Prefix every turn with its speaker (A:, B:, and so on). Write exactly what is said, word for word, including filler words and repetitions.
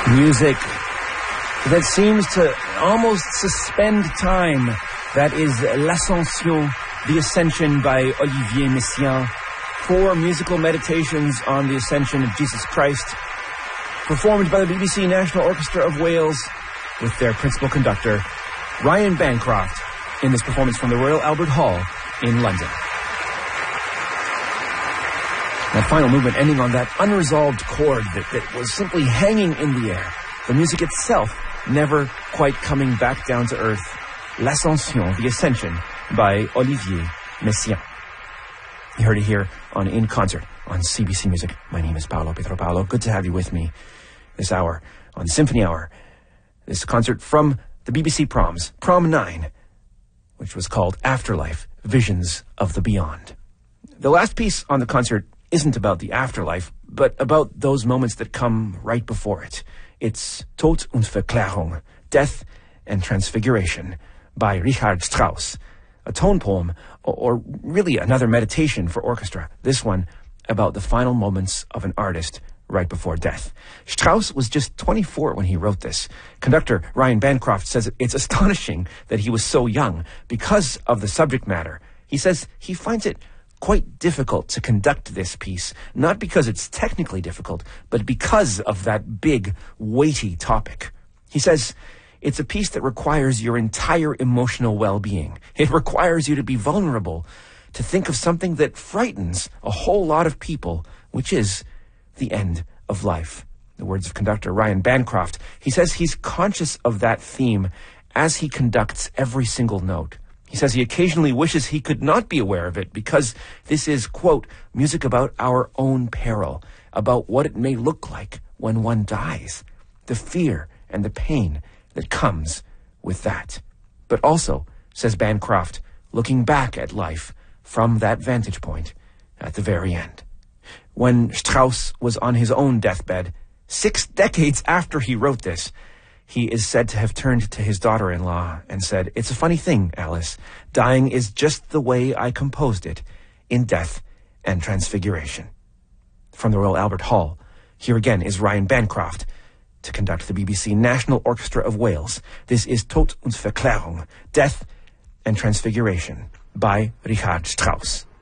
A: Music that seems to almost suspend time. That is L'Ascension, The Ascension by Olivier Messiaen. Four musical meditations on the ascension of Jesus Christ, performed by the B B C National Orchestra of Wales with their principal conductor, Ryan Bancroft, in this performance from the Royal Albert Hall in London. That final movement ending on that unresolved chord that, that was simply hanging in the air. The music itself never quite coming back down to earth. L'Ascension, The Ascension by Olivier Messiaen. You heard it here on In Concert on C B C Music. My name is Paolo Pietropalo. Good to have you with me this hour on Symphony Hour. This concert from the B B C Proms, Prom nine, which was called Afterlife, Visions of the Beyond. The last piece on the concert isn't about the afterlife, but about those moments that come right before it. It's Tod und Verklärung, Death and Transfiguration by Richard Strauss, a tone poem, or really another meditation for orchestra, this one about the final moments of an artist right before death. Strauss was just twenty-four when he wrote this. Conductor Ryan Bancroft says it's astonishing that he was so young because of the subject matter. He says he finds it quite difficult to conduct this piece, not because it's technically difficult, but because of that big, weighty topic. He says it's a piece that requires your entire emotional well-being. It requires you to be vulnerable, to think of something that frightens a whole lot of people, which is the end of life. The words of conductor Ryan Bancroft. He says he's conscious of that theme as he conducts every single note. He says he occasionally wishes he could not be aware of it because this is, quote, music about our own peril, about what it may look like when one dies, the fear and the pain that comes with that. But also, says Bancroft, looking back at life from that vantage point at the very end. When Strauss was on his own deathbed, six decades after he wrote this, he is said to have turned to his daughter-in-law and said, "It's a funny thing, Alice. Dying is just the way I composed it in Death and Transfiguration." From the Royal Albert Hall, here again is Ryan Bancroft to conduct the B B C National Orchestra of Wales. This is Tod und Verklärung, Death and Transfiguration by Richard Strauss.